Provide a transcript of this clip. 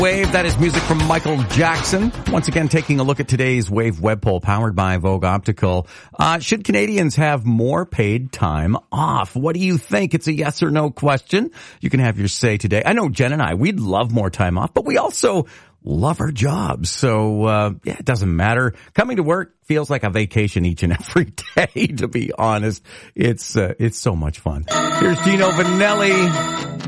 Wave, that is music from Michael Jackson. Once again, taking a look at today's Wave web poll powered by Vogue Optical. Should Canadians have more paid time off? What do you think? It's a yes or no question. You can have your say today. I know Jen and I, we'd love more time off, but we also love our jobs. So, yeah, it doesn't matter. Coming to work feels like a vacation each and every day, to be honest. It's so much fun. Here's Gino Vanelli.